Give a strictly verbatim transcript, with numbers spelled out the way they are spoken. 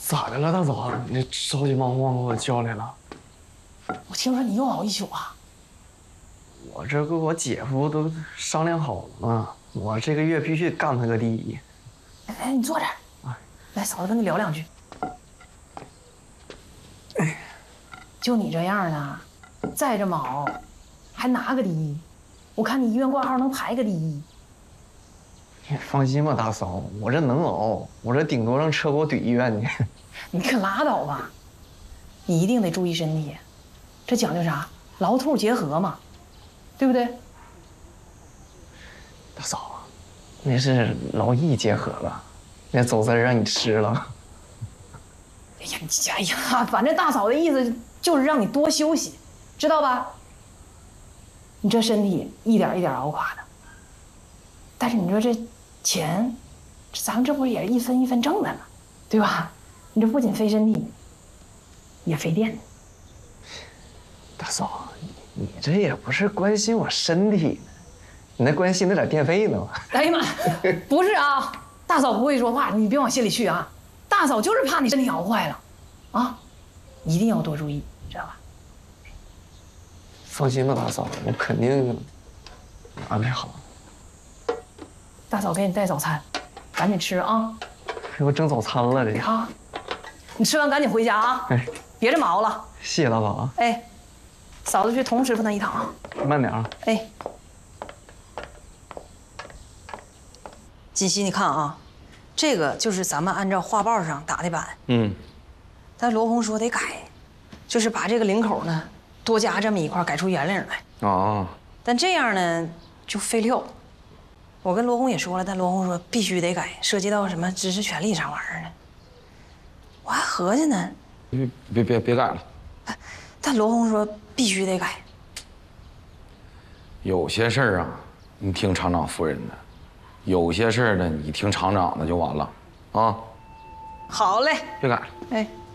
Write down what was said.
咋的了，大嫂？你着急忙慌给我叫来了？ 我听说你又熬一宿啊？ 我这跟我姐夫都商量好了嘛，我这个月必须干他个第一。 来来，你坐这儿，来，嫂子跟你聊两句。就你这样的，再这么熬，还拿个第一？我看你医院挂号能排个第一。 你放心吧，大嫂，我这能熬，我这顶多让车给我怼医院去。 你可拉倒吧，你一定得注意身体，这讲究啥？劳兔结合嘛，对不对？ 大嫂，那是劳逸结合了，那走丝让你吃了。 哎呀，你哎呀，反正大嫂的意思就是让你多休息，知道吧？你这身体一点一点熬垮的，但是你说这钱，这咱们这不也是一分一分挣的吗？对吧？你这不仅费身体，也费电。 大嫂，你这也不是关心我身体，你那关心那点电费呢？ 哎呀妈，不是啊，大嫂不会说话，你别往心里去啊。大嫂就是怕你身体熬坏了，啊，一定要多注意，知道吧？ 放心吧，大嫂，我肯定安排好。 大嫂给你带早餐，赶紧吃啊！ 给我蒸早餐了，这啊，你吃完赶紧回家啊！哎，别这么熬了。 谢谢大嫂啊。 哎，嫂子去同师傅那一趟。 慢点啊。 哎，锦溪，你看啊，这个就是咱们按照画报上打的版。嗯。但罗红说得改，就是把这个领口呢多加这么一块，改出圆领来。哦。但这样呢就费料。我跟罗红也说了，但罗红说必须得改，涉及到什么知识权利啥玩意儿呢？我还合计呢。 别别别别改了。 但罗红说必须得改。 有些事儿啊，你听厂长夫人的；有些事儿呢，你听厂长的就完了，啊。 好嘞。 别改了。 哎。